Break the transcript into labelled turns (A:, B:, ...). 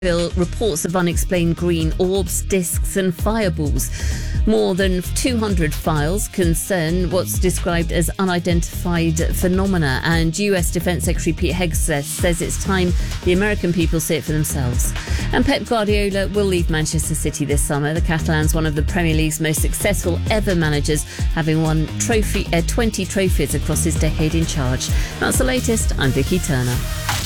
A: reports of unexplained green orbs, discs and fireballs. More than 200 files concern what's described as unidentified phenomena, and US Defence Secretary Pete Hegseth says it's time the American people see it for themselves. And Pep Guardiola will leave Manchester City this summer. The Catalan's one of the Premier League's most successful ever managers, having won 20 trophies across his decade in charge. That's the latest. I'm Vicky Turner.